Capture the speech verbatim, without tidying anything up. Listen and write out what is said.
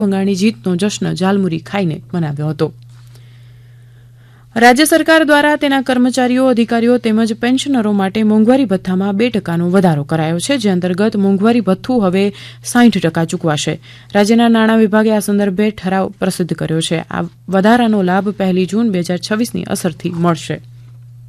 ભંગાણી જીતનો જશ્ન ઝાલમુરી ખાઈને મનાવ્યો હતો. રાજ્ય સરકાર દ્વારા તેના કર્મચારીઓ, અધિકારીઓ તેમજ પેન્શનરો માટે મોંઘવારી ભથ્થામાં બે ટકાનો વધારો કરાયો છે, જે અંતર્ગત મોંઘવારી ભથ્થું હવે સાઠ ટકા ચૂકવાશે. રાજ્યના નાણાં વિભાગે આ સંદર્ભે ઠરાવ પ્રસિદ્ધ કર્યો છે. આ વધારાનો લાભ પહેલી જૂન બે હજાર છવ્વીસની અસરથી મળશે.